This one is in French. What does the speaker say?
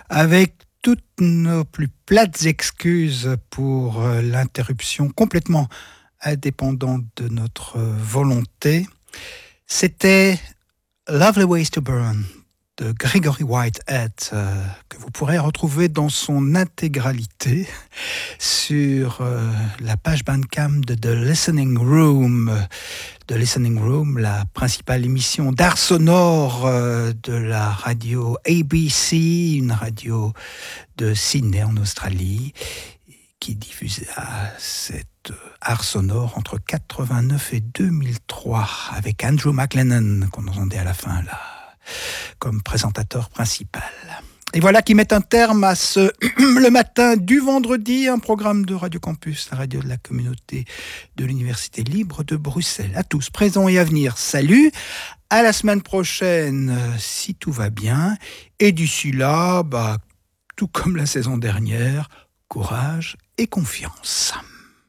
avec toutes nos plus plates excuses pour l'interruption complètement indépendante de notre volonté. C'était Lovely Ways to Burn de Gregory Whitehead, que vous pourrez retrouver dans son intégralité sur la page Bandcamp de The Listening Room. The Listening Room, la principale émission d'art sonore de la radio ABC, une radio de Sydney en Australie, qui diffusait cet art sonore entre 89 et 2003 avec Andrew McLennan, qu'on entendait à la fin là, comme présentateur principal. Et voilà qui met un terme à ce le matin du vendredi, un programme de Radio Campus, la radio de la communauté de l'Université libre de Bruxelles. À tous, présents et à venir, salut, à la semaine prochaine, si tout va bien. Et d'ici là, tout comme la saison dernière, courage et confiance.